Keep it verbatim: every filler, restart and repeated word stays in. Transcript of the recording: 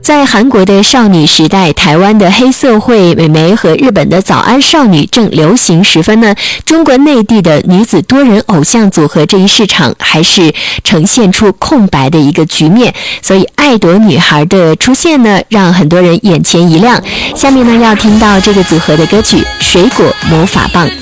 在韩国的少女时代，台湾的黑涩会美眉和日本的早安少女正流行时分呢，中国内地的女子多人偶像组合这一市场还是呈现出空白的一个局面，所以爱朵女孩的出现呢，让很多人眼前一亮。下面呢要听到这个组合的歌曲《水果魔法棒》。